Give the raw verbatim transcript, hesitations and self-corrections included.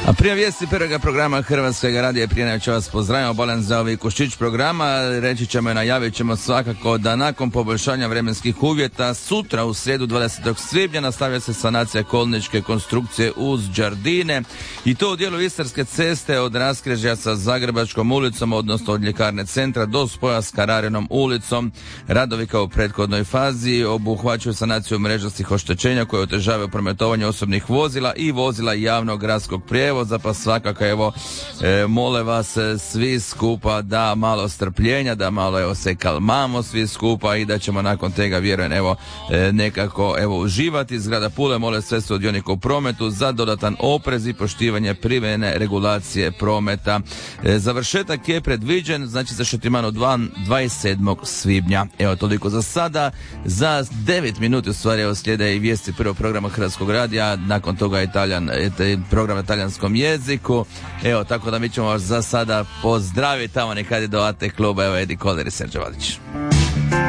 A prije vijesti prvog programa Hrvatskog radija prije nego ću vas pozdravimo, bolan za ovaj Kuščić programa. Reći ćemo i najavit ćemo svakako da nakon poboljšanja vremenskih uvjeta sutra u srijedu dvadesetog svibnja nastavlja se sanacija kolničke konstrukcije uz Đardine i to u dijelu Istarske ceste od raskrižja sa Zagrebačkom ulicom, odnosno od Ljekarne centra do spoja s Kararinom ulicom. Radovi kao u prethodnoj fazi obuhvaćaju sanaciju mrežastih oštećenja koje otežavaju prometovanje osobnih vozila i vozila javnog gradskog prijevoza, pa svakako evo e, mole vas svi skupa da malo strpljenja, da malo evo se kalmamo svi skupa i da ćemo nakon tega vjerujem evo e, nekako evo uživati. Zgrada Pule mole sve sudionike u prometu za dodatan oprez i poštivanje primjene regulacije prometa. E, završetak je predviđen, znači za Šetimanu dva, dvadeset sedmog svibnja. Evo toliko za sada. Za devet minuta u stvari evo slijede i vijesti prvog programa Hrvatskog radija, nakon toga Italijan, program italijanskom jeziku. Evo, tako da mi ćemo vas za sada pozdraviti tamo nekad je do A T kluba, evo Edi Koler i Serđe Valić.